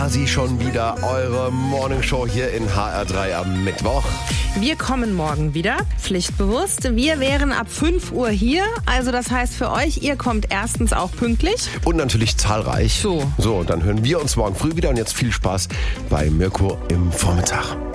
Sie schon wieder eure Morningshow hier in HR3 am Mittwoch. Wir kommen morgen wieder, pflichtbewusst. Wir wären ab 5 Uhr hier. Also das heißt für euch, ihr kommt erstens auch pünktlich. Und natürlich zahlreich. So, dann hören wir uns morgen früh wieder. Und jetzt viel Spaß bei Mirko im Vormittag.